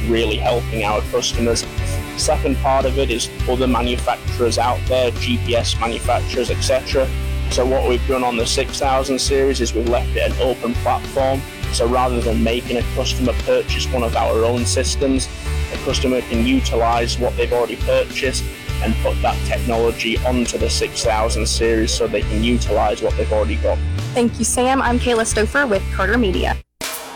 really helping our customers. Second part of it is other manufacturers out there, GPS manufacturers, etc. So what we've done on the 6000 series is we've left it an open platform. So rather than making a customer purchase one of our own systems, the customer can utilize what they've already purchased and put that technology onto the 6000 series so they can utilize what they've already got. Thank you, Sam. I'm Kayla Stouffer with Carter Media.